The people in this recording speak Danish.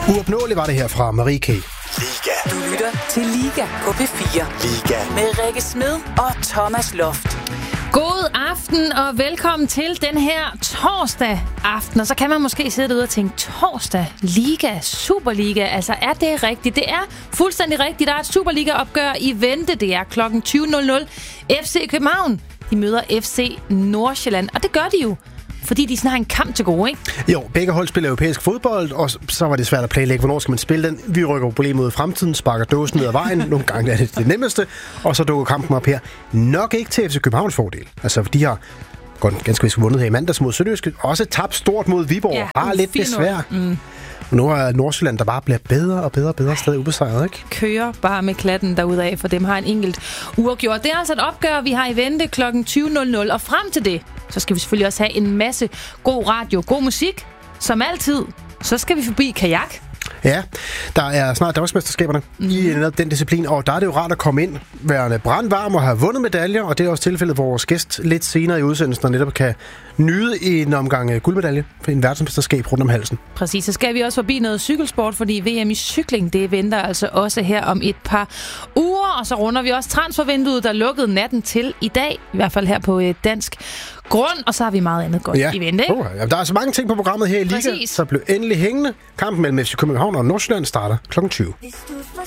Uopnåeligt var det her fra Marie K. Liga. Du lytter til Liga på P4. Liga. Med Rikke Smed og Thomas Loft. God aften og velkommen til den her torsdag aften. Og så kan man måske sidde derude og tænke, torsdag, Liga, Superliga, altså er det rigtigt? Det er fuldstændig rigtigt. Der er et Superliga-opgør i vente. Det er kl. 20.00. FC København, de møder FC Nordsjælland, og det gør de jo, fordi de sådan har en kamp til gode, ikke? Jo, begge hold spiller europæisk fodbold, og så var det svært at planlægge, hvornår skal man spille den. Vi rykker problemet ud i fremtiden, sparker dåsen ned ad vejen. Nogle gange er det nemmeste, og så dukker kampen op her. Nok ikke til FC Københavns fordel. Altså, de har ganske vist vundet her i mandags mod Sønderjyske. Også tabt stort mod Viborg. Ja, Bare lidt besvær. Og nu er Nordsjælland, der bare bliver bedre og bedre stadig ubesejret, ikke? Kører bare med klatten derudaf, for dem har en enkelt uafgjort. Det er altså et opgør, vi har i vente kl. 20.00, og frem til det, så skal vi selvfølgelig også have en masse god radio, god musik. Som altid, så skal vi forbi kajak. Ja, der er snart Danmarksmesterskaberne i netop den disciplin, og der er det jo rart at komme ind, værende brandvarm og have vundet medaljer, og det er også tilfældet, hvor vores gæst lidt senere i udsendelsen netop kan nyde en omgang guldmedalje for en verdensmesterskab rundt om halsen. Præcis, så skal vi også forbi noget cykelsport, fordi VM i cykling, det venter altså også her om et par uger, og så runder vi også transfervinduet, der lukkede natten til i dag, i hvert fald her på dansk grund, og så har vi meget andet godt i vente, ikke? Ja, der er så mange ting på programmet her i Liga, så blev endelig hængende. Kampen mellem FC København og Nordsjælland starter kl. 20.